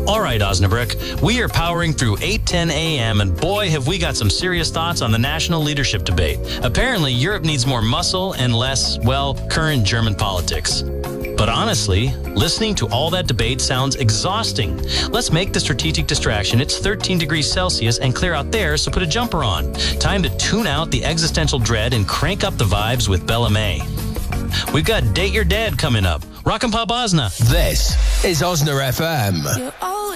All right, Osnabrück, we are powering through 8:10 a.m., and boy, have we got some serious thoughts on the national leadership debate. Apparently, Europe needs more muscle and less, well, current German politics. But honestly, listening to all that debate sounds exhausting. Let's make the strategic distraction. It's 13 degrees Celsius and clear out there, so put a jumper on. Time to tune out the existential dread and crank up the vibes with Bella May. We've got Date Your Dad coming up. Rock and Pop Osna. This is Osna FM.